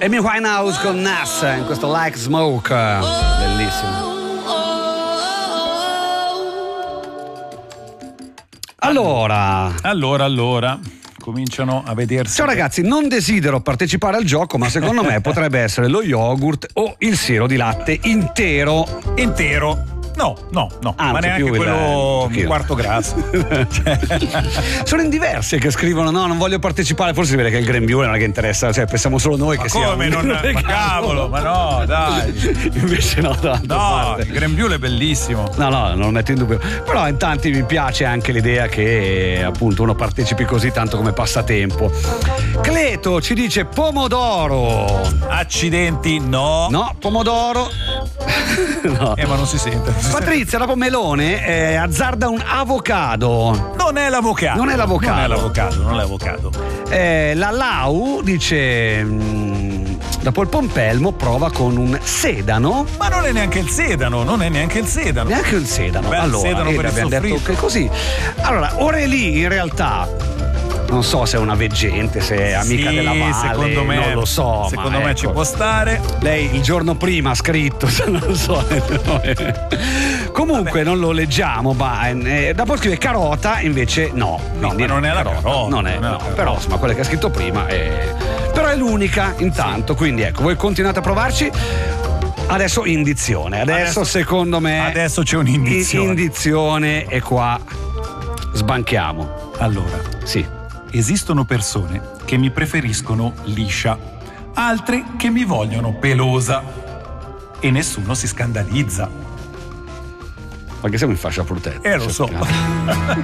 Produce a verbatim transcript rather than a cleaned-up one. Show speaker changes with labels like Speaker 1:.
Speaker 1: Amy Winehouse con Nas in questo Like Smoke, bellissimo. Allora,
Speaker 2: allora, allora, cominciano a vedersi.
Speaker 1: Ciao ragazzi, non desidero partecipare al gioco, ma secondo me potrebbe essere lo yogurt o il siero di latte intero.
Speaker 2: Intero? No, no, no,
Speaker 1: Anzi,
Speaker 2: ma neanche
Speaker 1: più
Speaker 2: quello
Speaker 1: il,
Speaker 2: quarto grasso.
Speaker 1: Sono in diversi che scrivono no, non voglio partecipare, forse si vede che il grembiule non è che interessa, cioè pensiamo solo noi
Speaker 2: ma
Speaker 1: che
Speaker 2: come
Speaker 1: sia un
Speaker 2: non, ma cavolo, ma no, dai.
Speaker 1: Invece no, da
Speaker 2: no,
Speaker 1: parte.
Speaker 2: Il grembiule è bellissimo.
Speaker 1: No, no, non lo metto in dubbio. Però in tanti mi piace anche l'idea che appunto uno partecipi così tanto come passatempo. Cleto ci dice pomodoro.
Speaker 2: Accidenti, no.
Speaker 1: No, pomodoro. No.
Speaker 2: Eh, ma non si sente. Non si
Speaker 1: Patrizia, dopo melone, eh, azzarda un avocado.
Speaker 2: Non è l'avocado.
Speaker 1: Non è l'avocado.
Speaker 2: Non è l'avocado, non è l'avocado.
Speaker 1: Eh, la Lau dice mh, dopo il pompelmo prova con un sedano.
Speaker 2: Ma non è neanche il sedano, non è neanche il sedano.
Speaker 1: Neanche il sedano.
Speaker 2: Beh,
Speaker 1: allora,
Speaker 2: il sedano
Speaker 1: eh,
Speaker 2: per il
Speaker 1: abbiamo detto
Speaker 2: soffritto.
Speaker 1: che così. Allora, Orelì in realtà non so se è una veggente, se è amica
Speaker 2: sì,
Speaker 1: della Valle,
Speaker 2: secondo me,
Speaker 1: non lo so.
Speaker 2: Secondo
Speaker 1: ma
Speaker 2: me
Speaker 1: ecco,
Speaker 2: ci può stare.
Speaker 1: Lei il giorno prima ha scritto, non lo so. Comunque Vabbè. non lo leggiamo, ma eh, dopo scrive carota, invece no.
Speaker 2: No, ma non è la carota.
Speaker 1: Non è,
Speaker 2: non è
Speaker 1: no,
Speaker 2: la carota.
Speaker 1: però insomma quella che ha scritto prima è. Però è l'unica intanto, sì. Quindi ecco, voi continuate a provarci. Adesso indizione. Adesso, adesso secondo me.
Speaker 2: Adesso c'è un'indizione.
Speaker 1: Indizione e qua sbanchiamo.
Speaker 2: Allora,
Speaker 1: sì.
Speaker 2: Esistono persone che mi preferiscono liscia, altre che mi vogliono pelosa e nessuno si scandalizza.
Speaker 1: Ma che siamo in fascia protetta?
Speaker 2: Eh, lo so.